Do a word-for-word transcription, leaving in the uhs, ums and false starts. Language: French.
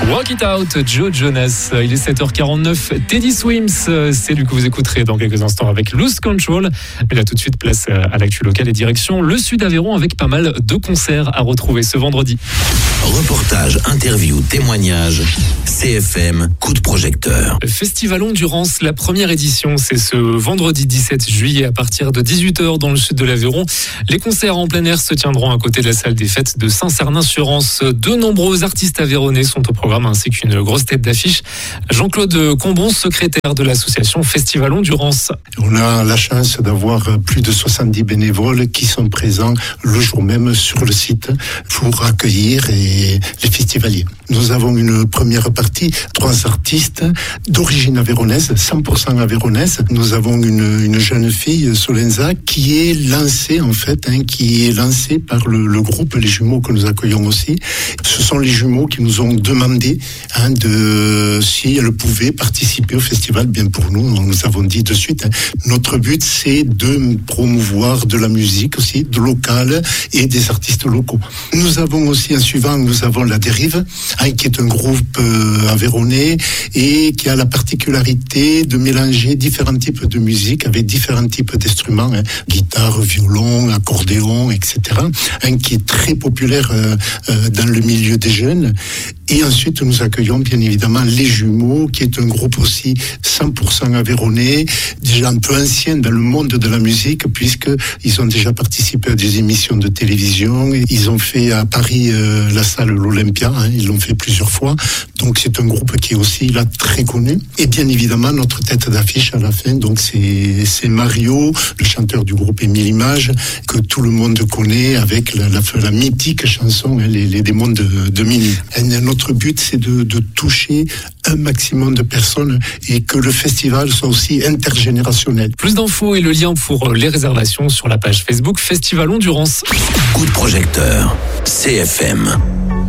Walk It Out, Joe Jonas. Il est sept heures quarante-neuf. Teddy Swims, c'est lui que vous écouterez dans quelques instants avec Lose Control. Mais là, tout de suite, place à l'actu locale et direction le Sud Aveyron avec pas mal de concerts à retrouver ce vendredi. Reportage, interview, témoignage. C F M, coup de projecteur. Festivalon Durance, la première édition, c'est ce vendredi dix-sept juillet à partir de dix-huit heures dans le sud de l'Aveyron. Les concerts en plein air se tiendront à côté de la salle des fêtes de Saint-Cernin-sur-Ance. De nombreux artistes aveyronnais sont au programme ainsi qu'une grosse tête d'affiche. Jean-Claude Combon, secrétaire de l'association Festivalon Durance. On a la chance d'avoir plus de soixante-dix bénévoles qui sont présents le jour même sur le site pour accueillir et les festivaliers. Nous avons une première partie, trois artistes d'origine aveyronnaise, cent pour cent aveyronnaise. Nous avons une, une jeune fille, Solenza, qui est lancée en fait, hein, qui est lancée par le, le groupe Les Jumeaux que nous accueillons aussi. Ce sont les jumeaux qui nous ont demandé hein, de si elle pouvait participer au festival. Bien pour nous, nous avons dit de suite. Hein, notre but, c'est de promouvoir de la musique aussi, de local et des artistes locaux. Nous avons aussi un suivant, nous avons La Dérive, hein, qui est un groupe euh, aveyronnais et qui a la particularité de mélanger différents types de musique avec différents types d'instruments, hein, guitare, violon, accordéon, et cetera, hein, qui est très populaire euh, euh, dans le milieu des jeunes. Et ensuite, nous accueillons bien évidemment Les Jumeaux, qui est un groupe aussi cent pour cent aveyronnais, déjà un peu ancien dans le monde de la musique, puisqu'ils ont déjà participé à des émissions de télévision. Ils ont fait à Paris euh, la salle l'Olympia, hein, ils l'ont fait plusieurs fois. Donc c'est un groupe qui est aussi là très connu. Et bien évidemment, notre tête d'affiche à la fin, donc c'est, c'est Mario, le chanteur du groupe Émile Images, que tout le monde connaît avec la, la, la mythique chanson hein, les, les démons de, de minuit. Et notre but, c'est de, de toucher un maximum de personnes et que le festival soit aussi intergénérationnel. Plus d'infos et le lien pour les réservations sur la page Facebook Festivalon Durance. Coup de projecteur, C F M.